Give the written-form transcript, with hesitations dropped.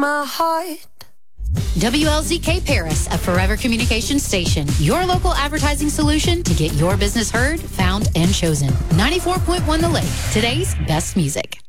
my heart. WLZK Paris, a Forever Communications station. Your local advertising solution to get your business heard, found, and chosen. 94.1 The Lake, today's best music.